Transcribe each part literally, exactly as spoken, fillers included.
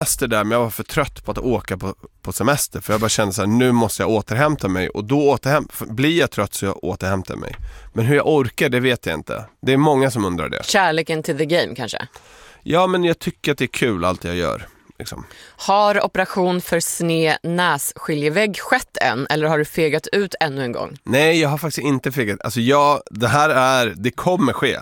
semester där, men jag var för trött på att åka på, på semester. För jag bara kände så här, nu måste jag återhämta mig. Och då återhäm- blir jag trött så jag återhämtar mig. Men hur jag orkar, det vet jag inte. Det är många som undrar det. Kärleken till the game kanske? Ja, men jag tycker att det är kul allt jag gör. Liksom. Har operation för sned nässkiljevägg skett än? Eller har du fegat ut ännu en gång? Nej, jag har faktiskt inte fegat. Alltså jag, det här är, det kommer ske.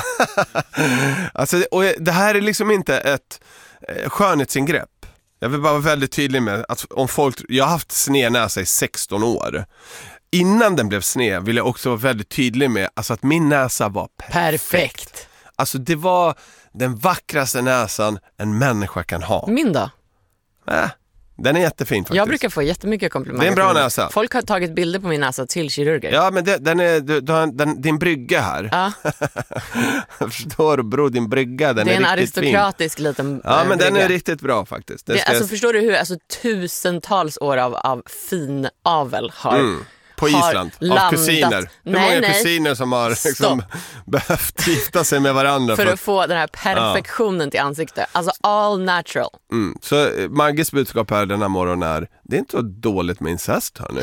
Alltså, och det här är liksom inte ett eh, skönhetsingrepp. Jag vill bara vara väldigt tydlig med att om folk, jag har haft sned näsa i sexton år. Innan den blev sned vill jag också vara väldigt tydlig med alltså att min näsa var perfekt. perfekt. Alltså det var den vackraste näsan en människa kan ha. Min då? Äh, den är jättefin faktiskt. Jag brukar få jättemycket komplimanger. Det är en bra näsa. Folk har tagit bilder på min näsa till kirurger. Ja, men det, den är du, du har, den, din brygga här. Ja. Förstår du, bro, din brygga, den det är, är en riktigt aristokratisk fin. liten Ja, men brygga. den är riktigt bra faktiskt. Det, ska... alltså, förstår du hur alltså, tusentals år av, av fin avel har... Mm. På Island, av kusiner. Hur nej, många nej. kusiner som har liksom, behövt gifta sig med varandra för, för att få den här perfektionen ja. till ansikte. Alltså all natural. Mm. Så Magges budskap här den här morgonen är, det är inte så dåligt med incest, hörni.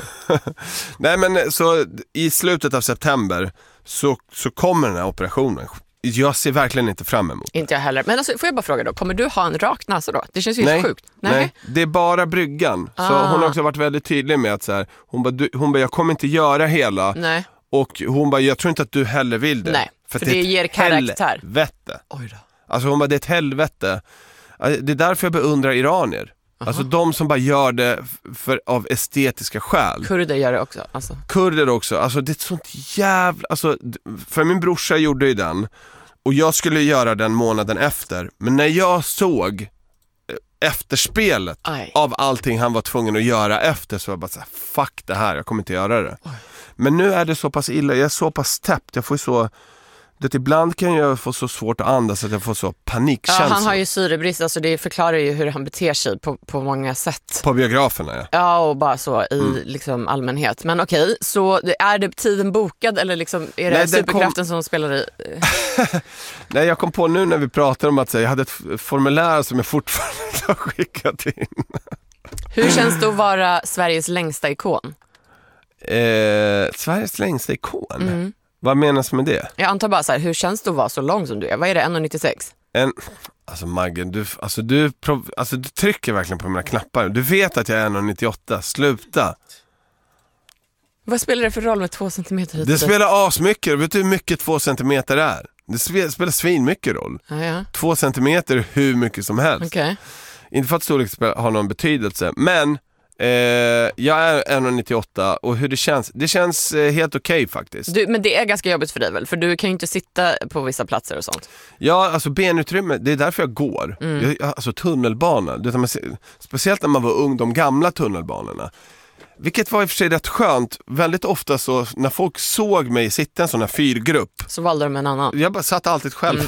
Nej, men så i slutet av september så, så kommer den här operationen. Jag ser verkligen inte fram emot. Inte jag heller. Men alltså, får jag bara fråga då, kommer du ha en rak näsa då? Det känns ju nej, helt sjukt. Nej. nej, det är bara bryggan. Ah. Så hon har också varit väldigt tydlig med att så här, hon bara, du, hon bara, jag kommer inte göra hela. Nej. Och hon bara, jag tror inte att du heller vill det. Nej, för, för det, det ger karaktär. Helvete. Oj då. Alltså hon bara, det är ett helvete. Det är därför jag beundrar iranier. Aha. Alltså de som bara gör det för, av estetiska skäl. Kurder gör det också. Alltså. Kurder också. Alltså det är ett sånt jävla... Alltså, för min brorsa gjorde ju den. Och jag skulle göra den månaden efter. Men när jag såg efterspelet Aj. av allting han var tvungen att göra efter, så var jag bara så här, fuck det här, jag kommer inte göra det. Oj. Men nu är det så pass illa, jag är så pass täppt, jag får så... Det ibland kan jag få så svårt att andas att jag får så panikkänsla. Ja, han har ju syrebrist, alltså det förklarar ju hur han beter sig på, på många sätt. På biograferna, ja. Ja, och bara så i mm. liksom allmänhet. Men okej, så är det tiden bokad eller liksom är det Nej, superkraften kom... som spelar i? Nej, jag kom på nu när vi pratar om att jag hade ett formulär som jag fortfarande har skickat in. Hur känns det att vara Sveriges längsta ikon? Eh, Sveriges längsta ikon? Mm. Vad menas med det? Jag antar bara så här, hur känns det att vara så lång som du är? Vad är det, en komma nittiosex? En, alltså Maggen, du, alltså, du, alltså, du trycker verkligen på mina knappar. Du vet att jag är en komma nittioåtta, sluta. Vad spelar det för roll med två centimeter hit? Det spelar asmycket, vet du hur mycket två centimeter är? Det spelar, spelar svin mycket roll. Ja, ja. Två centimeter är hur mycket som helst. Okay. Inte för att storlek har någon betydelse, men... Eh, jag är en komma nittioåtta och hur det känns, det känns eh, helt okej okay, faktiskt. Du, men det är ganska jobbigt för dig väl? För du kan ju inte sitta på vissa platser och sånt. Ja, alltså benutrymme, det är därför jag går. Mm. Jag, alltså tunnelbana, det, man, speciellt när man var ung, de gamla tunnelbanorna. Vilket var i och för sig rätt skönt. Väldigt ofta så när folk såg mig sitta i en sån här fyrgrupp, så valde de en annan. Jag bara satt alltid själv.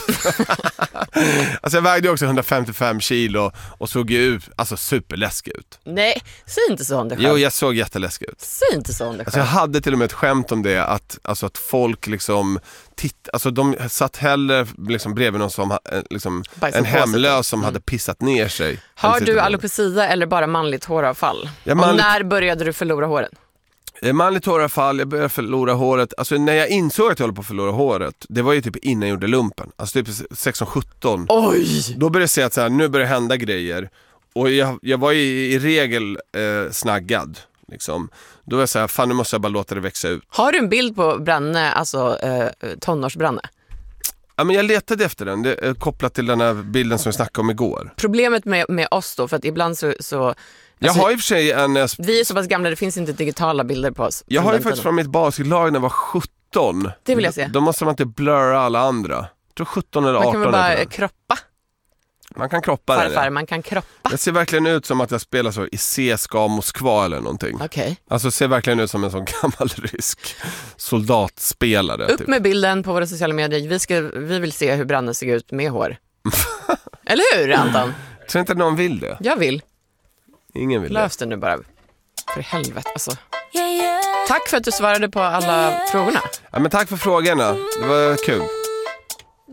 Mm. Alltså jag vägde också hundrafemtiofem kilo och såg ju ut, alltså superläskig ut. Nej, säg inte så om dig själv. Jo, jag såg jätteläskig ut. Säg inte så om dig själv. Alltså jag hade till och med ett skämt om det, att, alltså att folk liksom titt, alltså de satt hellre liksom bredvid någon som liksom, en hemlös som mm. hade pissat ner sig. Har du alopecia eller bara manligt håravfall? Ja, manligt... Och när började du förlora håret? Manligt håravfall, jag började förlora håret. Alltså när jag insåg att jag håller på att förlora håret, det var ju typ innan jag gjorde lumpen. Alltså typ sexton sjutton. Oj! Då började jag se att så här, nu börjar det hända grejer. Och jag, jag var ju i regel eh, snaggad liksom. Då var jag så här, fan nu måste jag bara låta det växa ut. Har du en bild på Branne, alltså eh, tonårsbranne? Ja, men jag letade efter den, det är kopplat till den här bilden som vi snackade om igår. Problemet med, med oss då, för att ibland så... så jag alltså, har i och för sig en... Vi är så pass gamla, det finns inte digitala bilder på oss. Jag har ju faktiskt tiden. Från mitt basketlag när jag var sjutton. Det vill jag se. Då måste man inte blurra alla andra. Jag tror sjutton eller arton. Man kan väl bara kroppa? Man kan kroppa det. Farfar, man kan kroppa. Det ser verkligen ut som att jag spelar så i C S K A Moskva eller någonting. Okej. Okay. Alltså det ser verkligen ut som en sån gammal rysk soldatspelare. Upp typ. med bilden på våra sociala medier. Vi, ska, vi vill se hur Branne ser ut med hår. Eller hur, Anton? Jag tror inte att någon vill det. Jag vill. Ingen vill Lös det nu bara. För helvete, alltså. Tack för att du svarade på alla frågorna. Ja, men tack för frågorna. Det var kul.